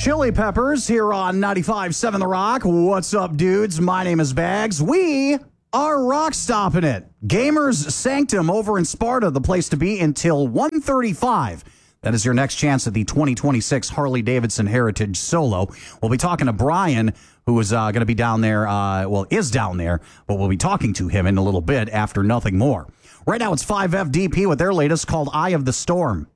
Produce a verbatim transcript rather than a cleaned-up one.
Chili Peppers here on ninety-five point seven The Rock. What's up, dudes? My name is Bags. We are rock stopping it. Gamers Sanctum over in Sparta, the place to be until one thirty-five. That is your next chance at the twenty twenty-six Harley-Davidson Heritage Solo. We'll be talking to Brian, who is uh, going to be down there, uh, well, is down there, but we'll be talking to him in a little bit after Nothing More. Right now, it's five F D P with their latest called Eye of the Storm.